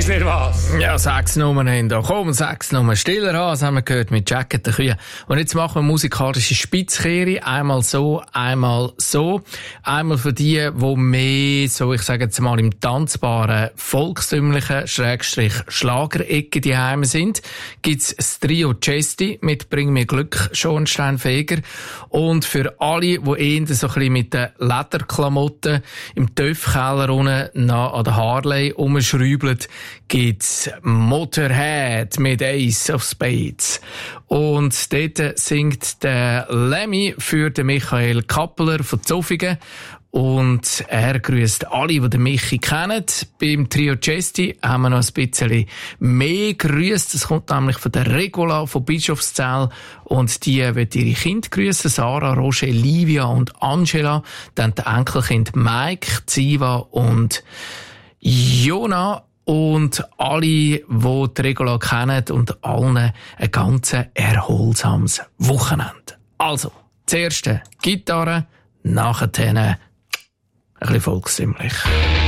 Weisst nicht was? Ja, 6 Nummern haben da. Komm, 6 Nummern. Stiller an, das haben wir gehört mit Jacket der Kühe. Und jetzt machen wir musikalische Spitzkehre. Einmal so, einmal so. Einmal für die mehr, so ich sage jetzt mal, im tanzbaren, volkstümlichen, Schlagerecke die Heime sind, gibt's das Trio Chesty mit Bring mir Glück, Schornsteinfeger. Und für alle, die eher so ein bisschen mit den Lederklamotten im Töpfkeller unten an der Harley rumschrauben, gibt's Motorhead mit Ace of Spades. Und dort singt der Lemmy für den Michael Kappeler von Zofingen. Und er grüßt alle, die den Michi kennen. Beim Trio Chesty haben wir noch ein bisschen mehr grüßt. Das kommt nämlich von der Regula von Bischofszell. Und die wird ihre Kinder grüßen. Sarah, Roger, Livia und Angela. Dann die Enkelkind Mike, Ziva und Jona. Und alle, die die Regula kennen, und allen ein ganz erholsames Wochenende. Also, zuerst Gitarre, nachher ein bisschen volkstümlich.